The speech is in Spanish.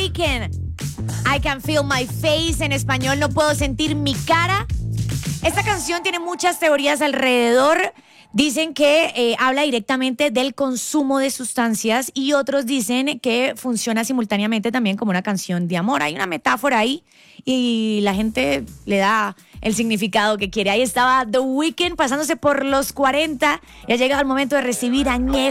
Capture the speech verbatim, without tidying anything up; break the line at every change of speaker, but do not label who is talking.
Weeknd. I can feel my face, en español, no puedo sentir mi cara. Esta canción tiene muchas teorías alrededor. Dicen que eh, habla directamente del consumo de sustancias y otros dicen que funciona simultáneamente también como una canción de amor. Hay una metáfora ahí y la gente le da el significado que quiere. Ahí estaba The Weeknd pasándose por los cuarenta y ha llegado el momento de recibir añejos.